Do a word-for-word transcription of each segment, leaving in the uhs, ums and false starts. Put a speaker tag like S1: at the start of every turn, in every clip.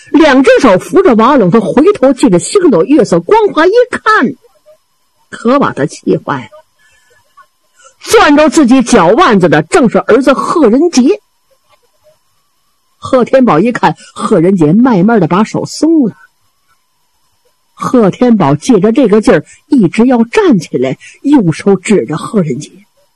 S1: 两只手扶着瓦冷，他回头借着星斗月色光华一看，可把他气坏了。攥着自己脚腕子的正是儿子贺仁杰。贺天宝一看贺仁杰慢慢的把手松了，贺天宝借着这个劲儿一直要站起来，右手指着贺仁杰，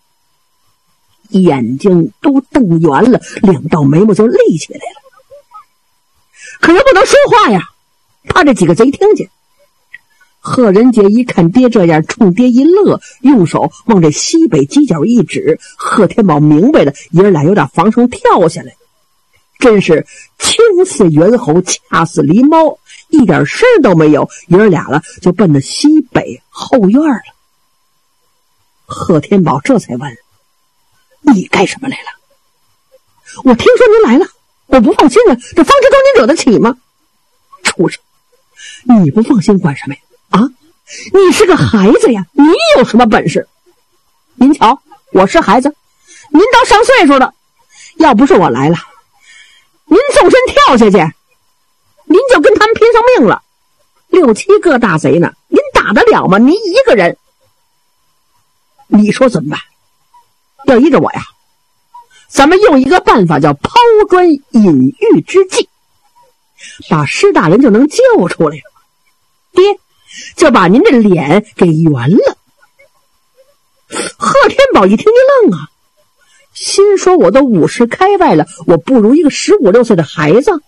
S1: 眼睛都瞪圆了，两道眉毛就立起来了。可是不能说话呀，怕这几个贼听见。贺仁杰一看爹这样，冲爹一乐，用手往这西北犄角一指。贺天宝明白了，爷儿俩有点防绳跳下来，真是轻似猿猴，恰似狸猫，一点声都没有。爷儿俩了就奔到西北后院了。贺天宝这才问：你干什么来了？我听说您来了，我不放心了，这方知道您惹得起吗？畜生，你不放心管什么呀？啊，你是个孩子呀，你有什么本事？您瞧，我是孩子，您都上岁数了，要不是我来了，您纵身跳下去，您就跟他们拼上命了。六七个大贼呢，您打得了吗？您一个人，你说怎么办？要依着我呀，咱们用一个办法叫抛砖引玉之计，把施大人就能救出来了。爹，就把您这脸给圆了。贺天宝一听一愣啊，心说我都五十开外了，我不如一个十五六岁的孩子。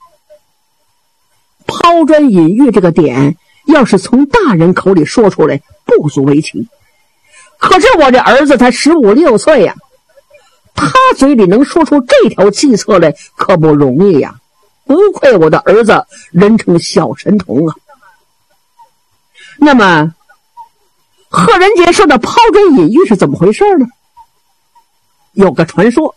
S1: 抛砖引玉这个点要是从大人口里说出来不足为奇，可是我这儿子才十五六岁呀，他嘴里能说出这条计策来可不容易呀，不愧我的儿子人称小神童啊。那么贺仁杰说的抛砖引玉是怎么回事呢？有个传说，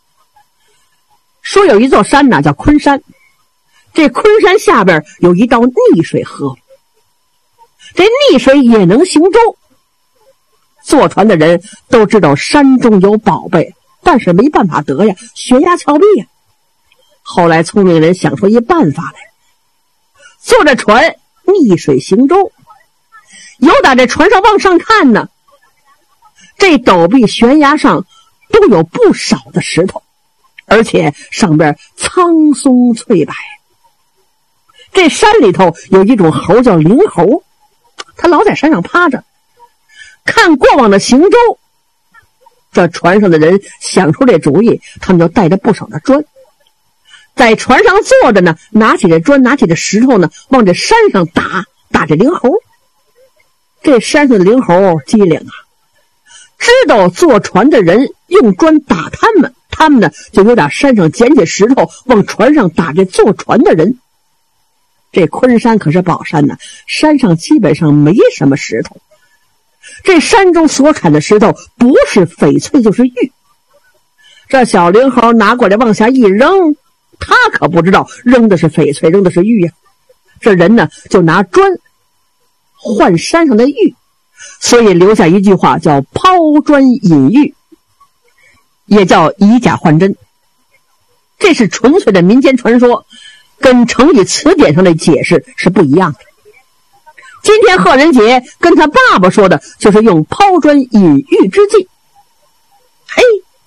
S1: 说有一座山呢叫昆山，这昆山下边有一道逆水河，这逆水也能行舟。坐船的人都知道山中有宝贝，但是没办法得呀，悬崖峭壁呀。后来聪明人想出一办法来，坐着船逆水行舟，有打这船上往上看呢，这陡壁悬崖上都有不少的石头，而且上边苍松翠柏。这山里头有一种猴叫灵猴，他老在山上趴着看过往的行舟。这船上的人想出这主意，他们就带着不少的砖，在船上坐着呢，拿起这砖拿起这石头呢，往这山上打打这灵猴。这山上的灵猴机灵啊，知道坐船的人用砖打他们，他们呢就有点山上捡起石头往船上打这坐船的人。这昆山可是宝山呢，山上基本上没什么石头，这山中所产的石头不是翡翠就是玉。这小灵猴拿过来往下一扔，他可不知道扔的是翡翠扔的是玉呀。这人呢就拿砖换山上的玉，所以留下一句话叫抛砖引玉，也叫以假换真。这是纯粹的民间传说，跟成语词典上的解释是不一样的。今天贺仁杰跟他爸爸说的就是用抛砖引玉之计。嘿，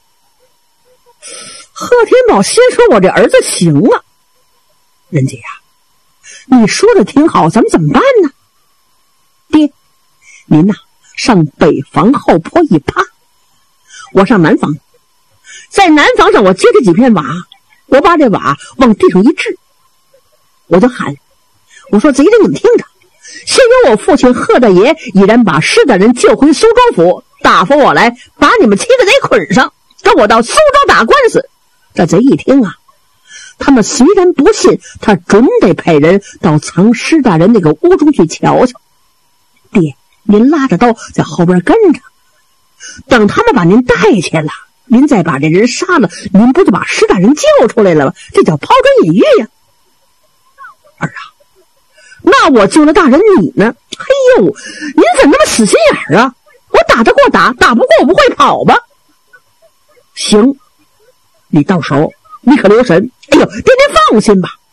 S1: 贺天宝心说我这儿子行了。仁杰呀，你说的挺好，咱们怎么办呢？爹，您呐、啊、上北房后坡一趴，我上南房，在南房上我接着几片瓦，我把这瓦往地上一掷，我就喊，我说贼人你们听着，先由我父亲贺大爷已然把施大人救回苏州府，大夫我来把你们七个贼捆上，跟我到苏州打官司。这贼一听啊，他们虽然不信，他准得派人到藏施大人那个屋中去瞧瞧。爹，您拉着刀在后边跟着，等他们把您带去了，您再把这人杀了，您不就把施大人救出来了吗？这叫抛砖引玉呀。儿啊，那我救了大人你呢？嘿呦，您怎么那么死心眼儿啊？我打得过打，打不过我不会跑吧？行，你到时候你可留神。哎呦，爹您放心吧，